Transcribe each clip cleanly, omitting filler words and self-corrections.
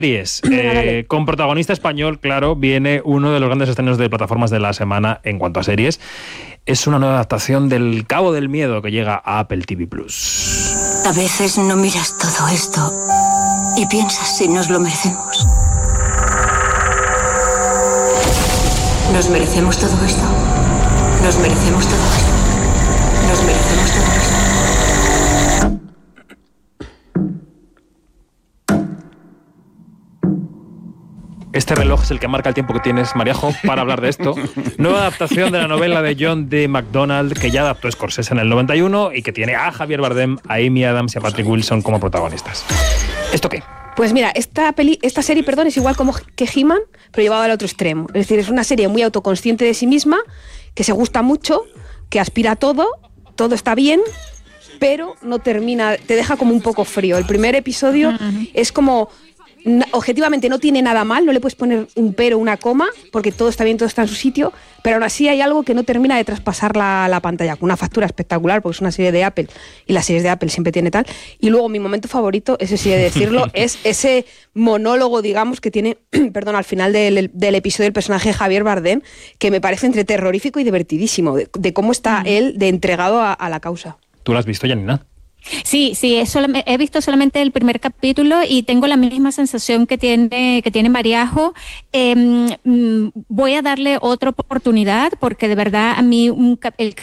Series. Con protagonista español, claro, viene uno de los grandes estrenos de plataformas de la semana en cuanto a series. Es una nueva adaptación del Cabo del Miedo que llega a Apple TV+. A veces no miras todo esto y piensas si nos lo merecemos. ¿Nos merecemos todo esto? ¿Nos merecemos todo esto? ¿Nos merecemos todo esto? Este reloj es el que marca el tiempo que tienes, Mariajo, para hablar de esto. Nueva adaptación de la novela de John D. MacDonald, que ya adaptó Scorsese en el 91 y que tiene a Javier Bardem, a Amy Adams y a Patrick Wilson como protagonistas. ¿Esto qué? Pues mira, esta serie, es igual como que He-Man, pero llevado al otro extremo. Es decir, es una serie muy autoconsciente de sí misma, que se gusta mucho, que aspira a todo está bien, pero no termina, te deja como un poco frío. El primer episodio es como... objetivamente no tiene nada mal, no le puedes poner un pero, una coma, porque todo está bien, todo está en su sitio, pero aún así hay algo que no termina de traspasar la pantalla, con una factura espectacular, porque es una serie de Apple, y las series de Apple siempre tiene tal. Y luego mi momento favorito, ese sí he de decirlo, es ese monólogo, digamos, que tiene, al final del episodio el personaje de Javier Bardem, que me parece entre terrorífico y divertidísimo, de cómo está él de entregado a la causa. ¿Tú lo has visto, Janina? Sí, he visto solamente el primer capítulo y tengo la misma sensación que tiene Mariajo. Voy a darle otra oportunidad porque de verdad a mí el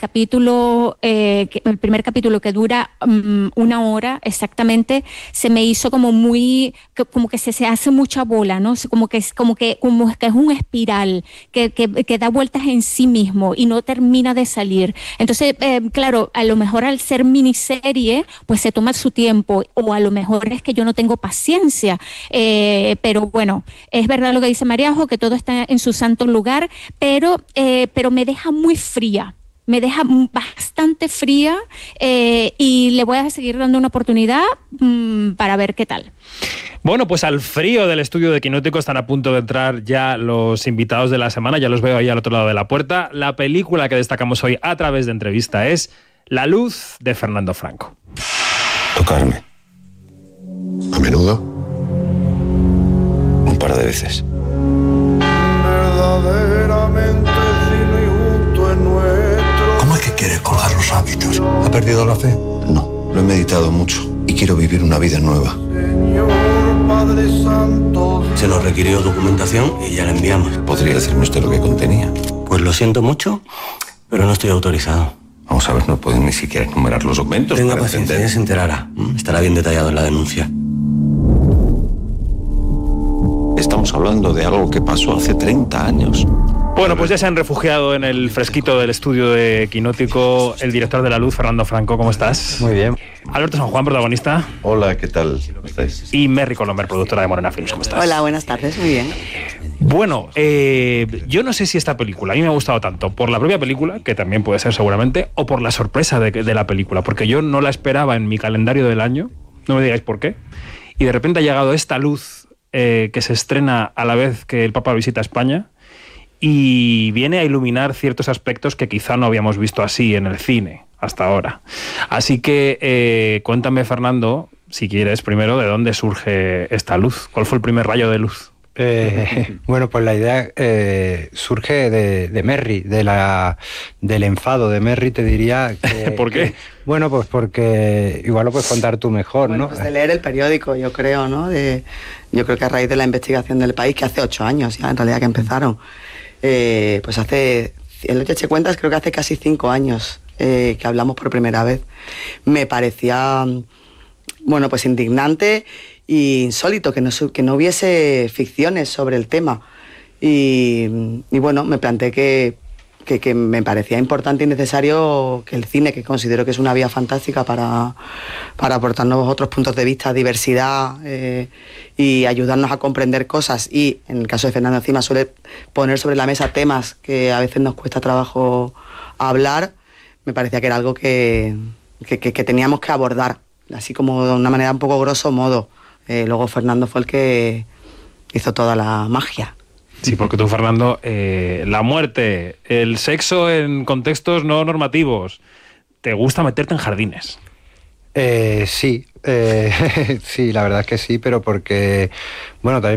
primer capítulo que dura 1 hora exactamente se me hizo como que se hace mucha bola, ¿no? Como que es un espiral que da vueltas en sí mismo y no termina de salir. Entonces, claro, a lo mejor al ser miniserie pues se toma su tiempo, o a lo mejor es que yo no tengo paciencia, pero bueno, es verdad lo que dice Mariajo, que todo está en su santo lugar, pero me deja muy fría. Me deja bastante fría y le voy a seguir dando una oportunidad para ver qué tal. Bueno, pues al frío del estudio de Quinótico están a punto de entrar ya los invitados de la semana, ya los veo ahí al otro lado de la puerta. La película que destacamos hoy a través de entrevista es La luz, de Fernando Franco. Tocarme. A menudo. Un par de veces. Verdaderamente fino y justo es nuestro. ¿Cómo es que quiere colgar los hábitos? ¿Ha perdido la fe? No, lo he meditado mucho y quiero vivir una vida nueva. Señor Padre Santo. Se nos requirió documentación y ya la enviamos. ¿Podría decirme usted lo que contenía? Pues lo siento mucho, pero no estoy autorizado. Vamos a ver, no pueden ni siquiera enumerar los documentos. Tenga para paciencia, entender. ya se enterará. Estará bien detallado en la denuncia. Estamos hablando de algo que pasó hace 30 años. Bueno, pues ya se han refugiado en el fresquito del estudio de Quinótico el director de La Luz, Fernando Franco. ¿Cómo estás? Muy bien. Alberto San Juan, protagonista. Hola, ¿qué tal? ¿Cómo estáis? Y Merry Colomer, productora de Morena Films. ¿Cómo estás? Hola, buenas tardes, muy bien. Bueno, yo no sé si esta película, a mí me ha gustado tanto por la propia película, que también puede ser seguramente, o por la sorpresa de la película, porque yo no la esperaba en mi calendario del año, no me digáis por qué, y de repente ha llegado esta luz que se estrena a la vez que el Papa visita España y viene a iluminar ciertos aspectos que quizá no habíamos visto así en el cine hasta ahora. Así que cuéntame, Fernando, si quieres, primero, ¿de dónde surge esta luz? ¿Cuál fue el primer rayo de luz? Bueno, pues la idea surge de Merry, del enfado de Merry, te diría. ¿Por qué? Bueno, pues porque igual lo puedes contar tú mejor, bueno, ¿no? Pues de leer el periódico, yo creo, ¿no? Yo creo que a raíz de la investigación del País, que hace 8 años ya, en realidad, que empezaron, pues hace, en Leche Cuentas, creo que hace casi 5 años que hablamos por primera vez. Me parecía, bueno, pues indignante y insólito que no hubiese ficciones sobre el tema. Y bueno, me planteé que me parecía importante y necesario que el cine, que considero que es una vía fantástica para aportarnos otros puntos de vista, diversidad y ayudarnos a comprender cosas, y en el caso de Fernando encima suele poner sobre la mesa temas que a veces nos cuesta trabajo hablar, me parecía que era algo que teníamos que abordar, así como de una manera un poco grosso modo. Luego Fernando fue el que hizo toda la magia. Sí, porque tú, Fernando, la muerte, el sexo en contextos no normativos, te gusta meterte en jardines. Sí, sí, la verdad es que sí, pero porque, bueno, también